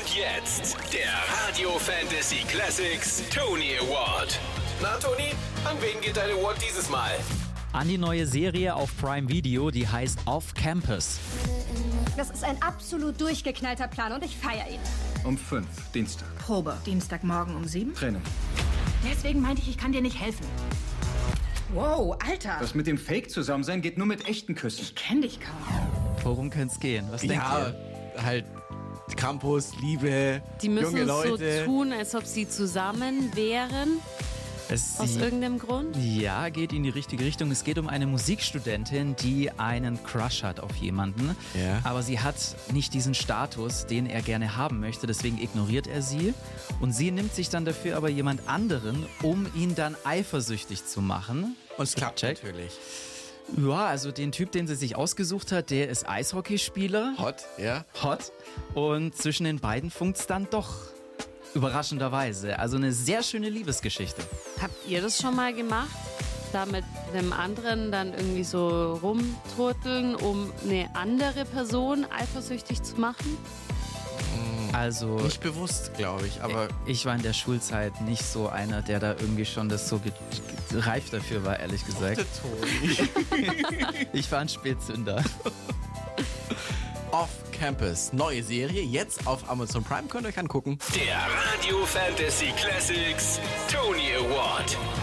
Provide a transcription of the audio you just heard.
jetzt der Radio Fantasy Classics Tony Award. Na Toni, an wen geht dein Award dieses Mal? An die neue Serie auf Prime Video, die heißt Off Campus. Das ist ein absolut durchgeknallter Plan und ich feiere ihn. Um 5, Dienstag. Probe. Dienstagmorgen um 7. Training. Deswegen meinte ich kann dir nicht helfen. Wow, Alter. Das mit dem Fake-Zusammensein geht nur mit echten Küssen. Ich kenn dich kaum. Worum könnte es gehen? Was denkt ihr? Halt Campus, Liebe, Die müssen junge es Leute. so tun, als ob sie zusammen wären, aus irgendeinem Grund. Ja, geht in die richtige Richtung. Es geht um eine Musikstudentin, die einen Crush hat auf jemanden. Ja. Aber sie hat nicht diesen Status, den er gerne haben möchte. Deswegen ignoriert er sie. Und sie nimmt sich dann dafür aber jemand anderen, um ihn dann eifersüchtig zu machen. Und es klappt Check. natürlich. Ja, also den Typ, den sie sich ausgesucht hat, der ist Eishockeyspieler. Hot, ja. Hot. Und zwischen den beiden funkt's dann doch. Überraschenderweise. Also eine sehr schöne Liebesgeschichte. Habt ihr das schon mal gemacht? Da mit einem anderen dann irgendwie so rumturteln, um eine andere Person eifersüchtig zu machen? Also Nicht bewusst, glaube ich, aber ich war in der Schulzeit nicht so einer, der da irgendwie schon das so reif dafür war, ehrlich gesagt. der Toni. Ich war ein Spätzünder. Off Campus, neue Serie, jetzt auf Amazon Prime, könnt ihr euch angucken. Der Radio Fantasy Classics Tony Award.